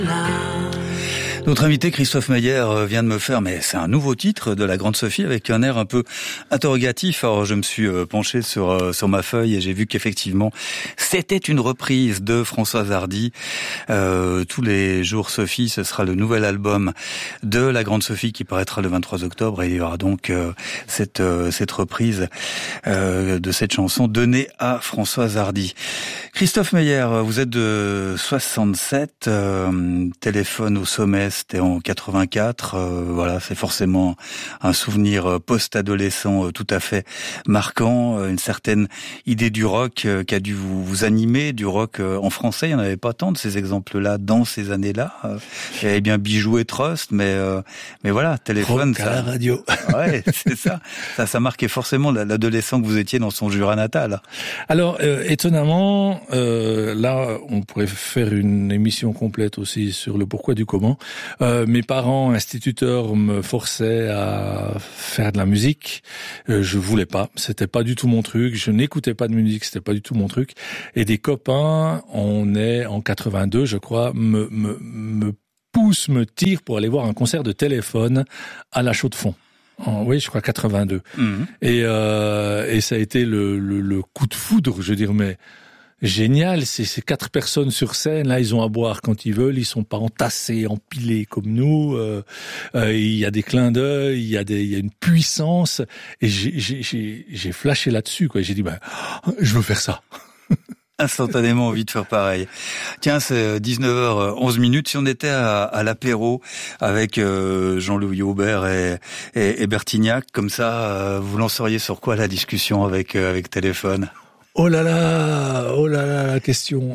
Notre invité Christophe Meyer vient de me faire, mais c'est un nouveau titre de la Grande Sophie avec un air un peu interrogatif. Alors je me suis penché sur ma feuille et j'ai vu qu'effectivement c'était une reprise de Françoise Hardy. Tous les jours Sophie, ce sera le nouvel album de la Grande Sophie qui paraîtra le 23 octobre et il y aura donc cette reprise de cette chanson donnée à Françoise Hardy. Christophe Meyer, vous êtes de 67, téléphone au sommet, c'était en 84. Voilà, c'est forcément un souvenir post-adolescent tout à fait marquant. Une certaine idée du rock qui a dû vous animer, du rock en français. Il n'y en avait pas tant de ces exemples-là dans ces années-là. Il y avait bien Bijou et Trust, mais voilà, téléphone. Rock à la radio. Ouais, c'est ça. Ça marquait forcément l'adolescent que vous étiez dans son Jura natal. Alors, étonnamment, là, on pourrait faire une émission complète aussi sur le pourquoi du comment. Mes parents instituteurs me forçaient à faire de la musique. Je voulais pas. C'était pas du tout mon truc. Je n'écoutais pas de musique. C'était pas du tout mon truc. Et des copains, on est en 82, je crois, me tirent pour aller voir un concert de téléphone à la Chaux-de-Fonds. Oui, je crois 82. Mmh. Et ça a été le coup de foudre, je veux dire, mais génial, c'est 4 personnes sur scène, là ils ont à boire quand ils veulent, ils sont pas entassés, empilés comme nous, il y a des clins d'œil, il y a une puissance, et j'ai flashé là-dessus, quoi. J'ai dit, je veux faire ça. Instantanément envie de faire pareil. Tiens, c'est 19h11. Si on était à l'apéro avec Jean-Louis Aubert et Bertignac, comme ça, vous lanceriez sur quoi la discussion avec téléphone? Oh là là, la question.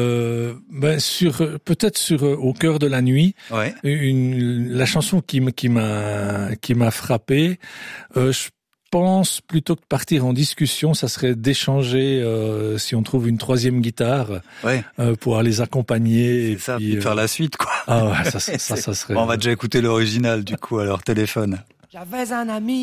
Peut-être sur Au cœur de la nuit. Ouais. La chanson qui m'a frappé. Je pense plutôt que de partir en discussion, ça serait d'échanger si on trouve une troisième guitare, ouais, pour les accompagner. C'est ça, puis faire la suite, quoi. Ah ouais, ça serait. On va déjà écouter l'original du coup, alors téléphone. J'avais un ami.